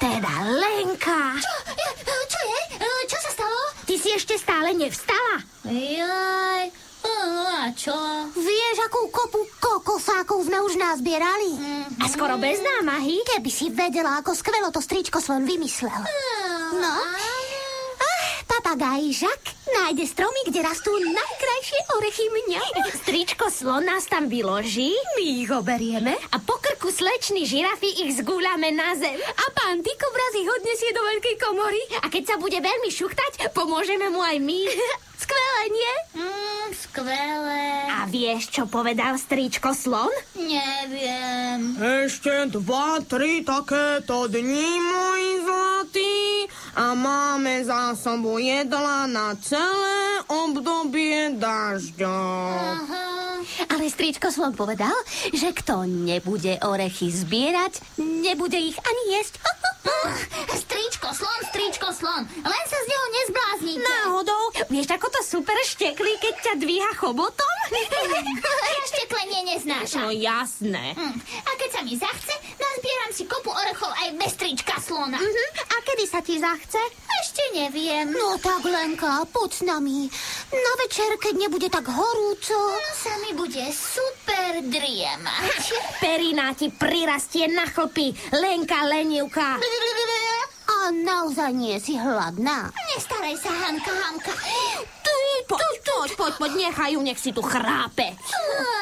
Teda Lenka. Čo je? Čo sa stalo? Ty si ešte stále nevstala? Jaj, a čo? Vieš, akú kopu kokosákov sme už nazbierali? A skoro bez námahy? Keby si vedela, ako skvelo to stričko Slon vymyslel. No. Papagaj Žak nájde stromy, kde rastú najkrajšie orechy mňa. Stričko Slon nás tam vyloží, my ich oberieme a po krku slečny žirafy ich zgúľame na zem. A pán Tykobraz ich odnesie do veľkej komory a keď sa bude veľmi šuchtať, pomôžeme mu aj my. Skvelé, nie? Skvelé. A vieš, čo povedal stričko Slon? Neviem. Ešte 2-3 takéto dni, môj zlatý, a máme za sebou jedla na celé obdobie dažďa. Ale stričko Slon povedal, že kto nebude orechy zbierať, nebude ich ani jesť. Stričko slon, len sa z neho nezbláznite. Náhodou, vieš, ako to super šteklí, keď ťa dvíha chobotom? Ja šteklenie neznášam. No jasné. A keď sa mi zachce, nazbieram si kopu orechov aj bez strička slona. A kedy sa ti zachce? Ešte neviem. No tak, Lenka, poď s nami. Na večer, keď nebude tak horúco. Sa mi bude super driemať. Perina ti prirastie na chlpy, Lenka lenivka. A naozaj nie si hladná. Nestaraj sa, Hanka. Poď, nechaj ju, nech si tu chrápe.